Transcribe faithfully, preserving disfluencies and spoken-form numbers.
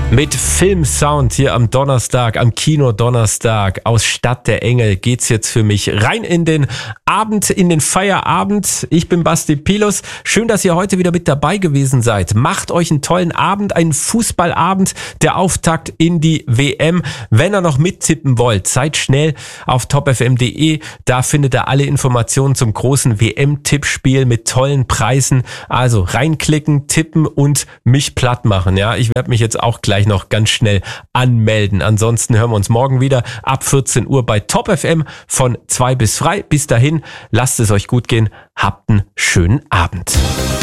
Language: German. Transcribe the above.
Mit Filmsound hier am Donnerstag, am Kino-Donnerstag aus Stadt der Engel geht's jetzt für mich rein in den Abend, in den Feierabend. Ich bin Basti Pilus. Schön, dass ihr heute wieder mit dabei gewesen seid. Macht euch einen tollen Abend, einen Fußballabend, der Auftakt in die W M. Wenn ihr noch mittippen wollt, seid schnell auf top f m punkt d e. Da findet ihr alle Informationen zum großen W M-Tippspiel mit tollen Preisen. Also reinklicken, tippen und mich platt machen. Ja, ich werde mich jetzt auch gleich noch ganz schnell anmelden. Ansonsten hören wir uns morgen wieder ab vierzehn Uhr bei Top F M von zwei bis drei. Bis dahin, lasst es euch gut gehen. Habt einen schönen Abend.